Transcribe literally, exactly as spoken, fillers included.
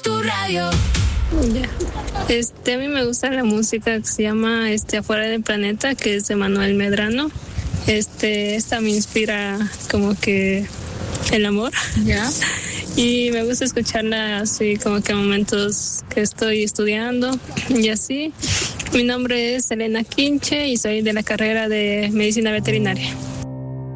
tu radio. Ya. Este, a mí me gusta la música que se llama este, Afuera del Planeta, que es de Manuel Medrano. Este, esta me inspira como que el amor. Ya. Y me gusta escucharla así como que en momentos que estoy estudiando y así. Mi nombre es Elena Quinche y soy de la carrera de Medicina Veterinaria.